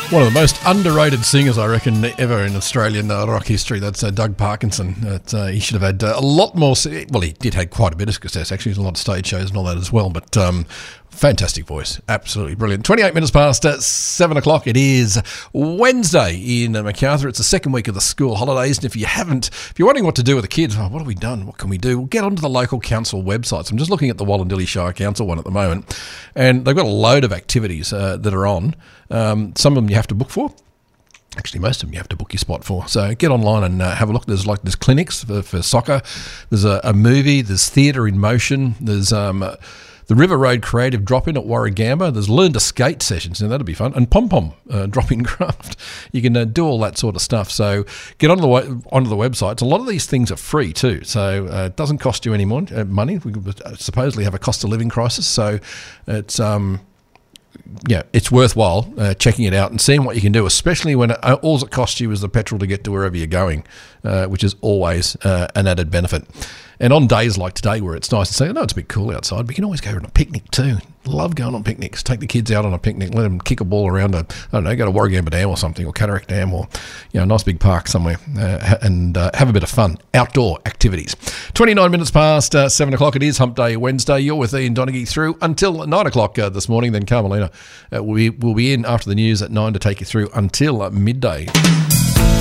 One of the most underrated singers, I reckon, ever in Australian rock history. That's Doug Parkinson. He should have had a lot more. Well, he did have quite a bit of success, actually. There's a lot of stage shows and all that as well. But fantastic voice. Absolutely brilliant. 28 minutes past 7 o'clock. It is Wednesday in Macarthur. It's the second week of the school holidays. And if you're wondering what to do with the kids, what have we done? What can we do? Well, get onto the local council websites. I'm just looking at the Wallandilly Shire Council one at the moment. And they've got a load of activities that are on. Some of them you have to book for. Actually, most of them you have to book your spot for. So get online and have a look. There's clinics for soccer. There's a movie. There's theatre in motion. There's the River Road Creative Drop-In at Warragamba. There's Learn to Skate sessions, and that'll be fun. And Pom-Pom Drop-In Craft. You can do all that sort of stuff. So get onto the websites. A lot of these things are free too, so it doesn't cost you any more money. We supposedly have a cost of living crisis, so it's worthwhile checking it out and seeing what you can do, especially when all it costs you is the petrol to get to wherever you're going, which is always an added benefit. And on days like today where it's nice to say, I know it's a bit cool outside, but you can always go on a picnic too. Love going on picnics. Take the kids out on a picnic, let them kick a ball around go to Warragamba Dam or something, or Cataract Dam, or a nice big park somewhere, and have a bit of fun. Outdoor activities. 29 minutes past 7 o'clock. It is Hump Day Wednesday. You're with Ian Donaghy through until 9 o'clock this morning. Then Carmelina will be in after the news at 9 to take you through until midday.